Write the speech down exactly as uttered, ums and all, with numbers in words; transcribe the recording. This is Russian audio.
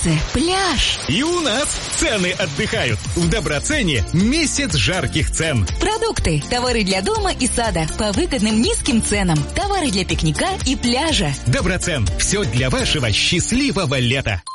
солнце, пляж. И у нас цены отдыхают. В Доброцене месяц жарких цен. Продукты, товары для дома и сада по выгодным низким ценам. Товары для пикника и пляжа. Доброцен. Все для вашего счастливого лета.